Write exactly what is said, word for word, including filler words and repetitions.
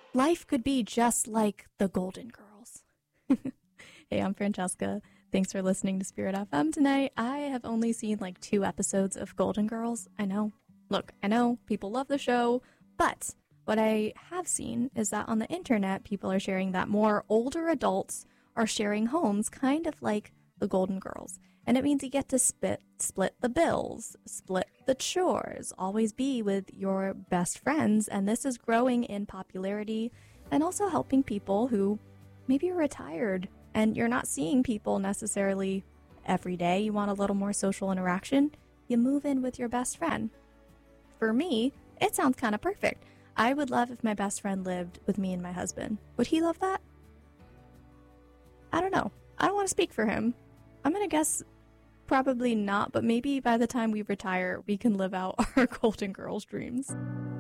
life could be just like the Golden Girls. Hey, I'm Francesca. Thanks for listening to Spirit F M tonight. I have only seen like two episodes of Golden Girls. I know. Look, I know people love the show, but what I have seen is that on the internet, people are sharing that more older adults are sharing homes kind of like the Golden Girls. And it means you get to split, split the bills, split the chores, always be with your best friends. And this is growing in popularity and also helping people who maybe are retired and you're not seeing people necessarily every day. You want a little more social interaction. You move in with your best friend. For me, it sounds kind of perfect. I would love if my best friend lived with me and my husband. Would he love that? I don't know. I don't want to speak for him. I'm going to guess probably not, but maybe by the time we retire, we can live out our Golden Girls dreams.